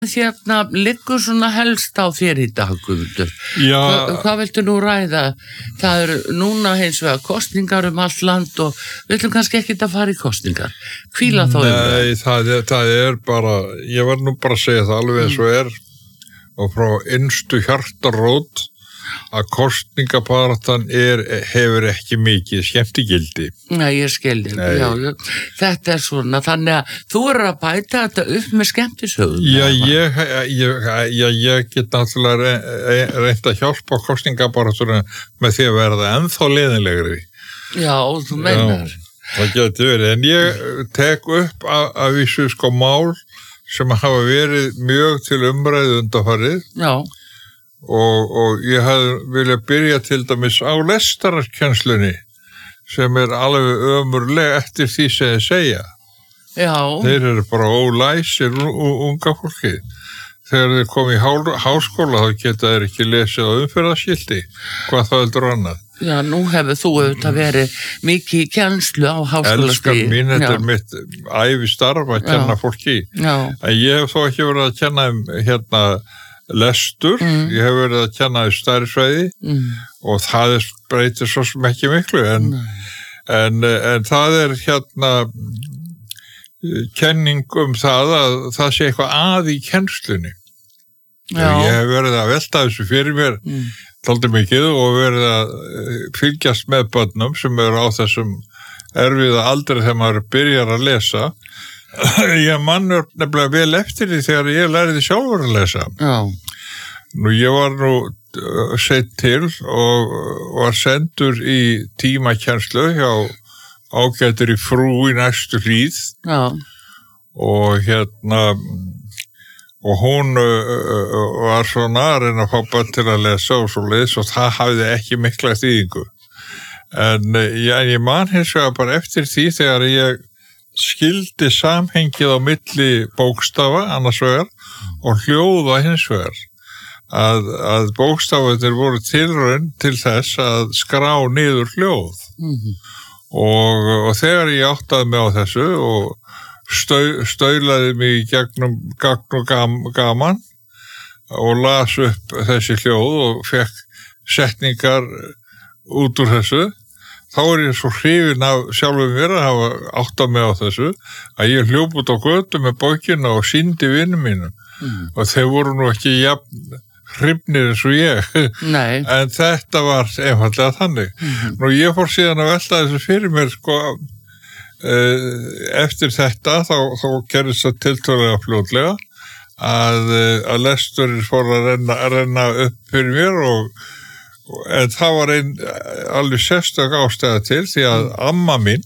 liggur svona helst á þér í dag, Guðmundur? Já. Hvað viltu nú ræða? Það eru núna hins vegar kosningar allt land og við ætlum kannski ekki að fara í kosningar. Hvíla þá Nei, það bara, ég var nú bara að segja það alveg eins og og frá innstu hjartarót að kosningabaráttan hefur ekki mikið skemmtigildi. Nei, ég skildi. Já, þetta svona, þannig að þú að bæta þetta upp með skemmtisögum. Já, ég get náttúrulega reynt að hjálpa kosningabaráttunum með því að verða ennþá leiðinlegri. Já, þú meinar. Já, það getur verið, en ég tek upp að vísu mál sem hafa verið mjög til umræðu undanfarið. Já. Og ég hafði viljað byrja til dæmis á lestararkennslunni sem alveg ömurleg eftir því sem þeir segja. Já. Þeir eru bara ólæsir unga fólki. Þegar þeir komi í háskóla þá geta þeir ekki lesið á umferðarskilti. Hvað það heldur annað? Já, nú hefur þú auðvitað verið mikið í kennslu á háskólastigi. Elskan mín, þetta mitt ævistarf að kenna fólki. Já. En ég hef þó ekki verið að kenna lestur, ég hef verið að kenna í stærðfræði og það breytir svo sem ekki miklu en það kenning það að það sé eitthvað að í kennslunni. Ég hef verið að velta þessu fyrir mér dálítið mikið og verið að fylgjast með börnum sem eru á þessum erfiða aldri þegar maður byrjar að lesa. Ég mannur nefnilega vel eftir því þegar ég læriði sjálfur að lesa. Já. Nú, ég var sett til og var sendur í tímakennslu hjá ágætri frú í næstu hlíð. Já. Og hún var svona að reyna að fá börn til að lesa og svo leiðis og það hafði ekki mikla þýðingu. En ég man hins vegar bara eftir því þegar ég skildi samhengið á milli bókstafa annars vegar og hljóða hins vegar. Að bókstafarnir voru tilraun til þess að skrá niður hljóð. Og þegar ég áttaði mig á þessu og staulaði mig í gegnum gagn og gaman og las upp þessi hljóð og fekk setningar út úr þessu, þá ég svo hrifinn af sjálfum mér að hafa áttað mig á þessu að ég hljóp út á götu með bókina og sýndi vinum mínum og þeir voru nú ekki jafn hrifnir eins og ég. Nei. En þetta var einfaldlega þannig. Nú ég fór síðan að velta þessu fyrir mér eftir þetta þá gerðist það tiltölulega fljótlega að lesturinn fór að renna upp fyrir mér en það var alveg sérstök ástæða til því að amma mín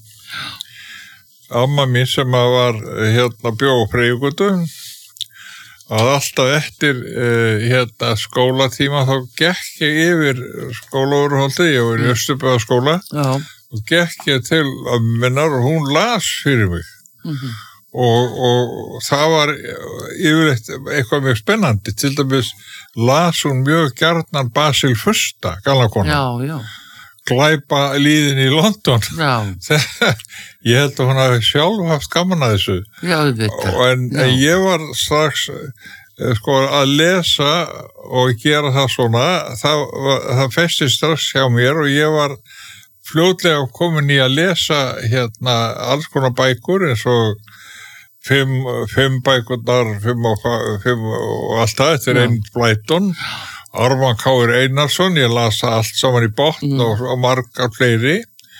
sem var bjó á Freyjugötu að alltaf eftir skólatíma þá gekk ég yfir skólaúrhaldið, ég var í Austurbæðaskóla og gekk ég til minnar og hún las fyrir mig og það var yfirleitt eitthvað mjög spennandi, til dæmis las hún mjög gjarnan Basil Fusta, gamla kona. Já. Glæpa líðin í London. Já. Ég held að hún hafi sjálf haft gaman að þessu. Já, en ég var strax að lesa og gera það svona, það festist strax hjá mér og ég var fljótlega komin í að lesa alls konar bækur eins og fimm bækurnar, fimm og allt það, þetta einn Blæton, Ármann K.R. Einarsson, ég las það allt saman í botn og margar fleiri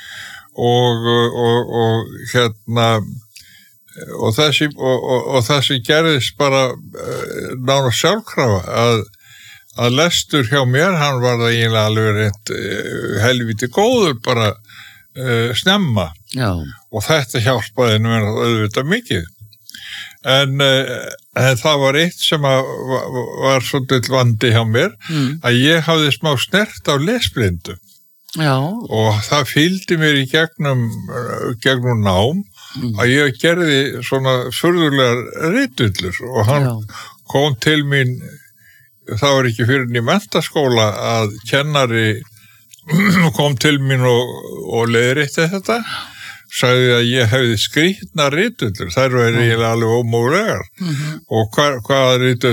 og þessi gerðist bara nánast sjálfkrafa að lestur hjá mér, hann var það eiginlega alveg reynd helviti góður bara snemma. Já. Og þetta hjálpaði mér auðvitað mikið. En það var eitt sem var svolítið vandi hjá mér, að ég hafði smá snert á lesblindu. Já. Og það fylgdi mér í gegnum nám að ég gerði svona furðulegar ritullur og hann kom til mín. Það var ekki fyrir í menntaskóla að kennari kom til mín og leiðrétti þetta. sagði að ég hefði skrýtna ritundur, þær væri eiginlega alveg ómögulegar og hvaða ritundur